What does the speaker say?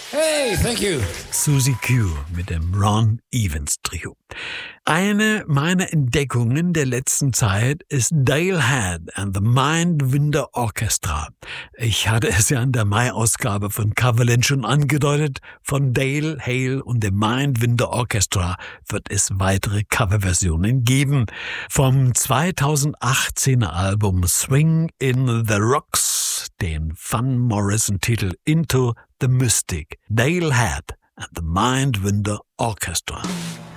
Hey, thank you. Susie Q mit dem Ron Evans Trio. Eine meiner Entdeckungen der letzten Zeit ist Dale Head and the Mindwinder Orchestra. Ich hatte es ja in der Mai-Ausgabe von Coverland schon angedeutet. Von Dale, Hale und dem Mindwinder Orchestra wird es weitere Coverversionen geben. Vom 2018er Album Swing in the Rocks, den Van Morrison-Titel Into the Mystic, Dale Head and the Mindwinder Orchestra.